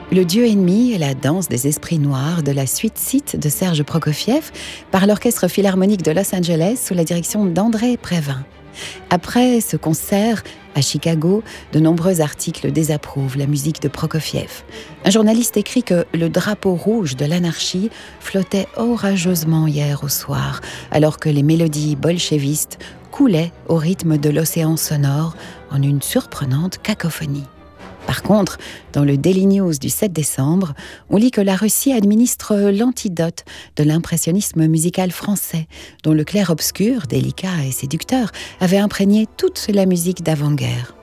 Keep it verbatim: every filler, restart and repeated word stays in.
Le Dieu ennemi est la danse des esprits noirs de la suite Site de Serge Prokofiev par l'Orchestre Philharmonique de Los Angeles sous la direction d'André Prévin. Après ce concert à Chicago, de nombreux articles désapprouvent la musique de Prokofiev. Un journaliste écrit que le drapeau rouge de l'anarchie flottait orageusement hier au soir, alors que les mélodies bolchevistes coulaient au rythme de l'océan sonore en une surprenante cacophonie. Par contre, dans le Daily News du sept décembre, on lit que la Russie administre l'antidote de l'impressionnisme musical français, dont le clair-obscur, délicat et séducteur, avait imprégné toute la musique d'avant-guerre.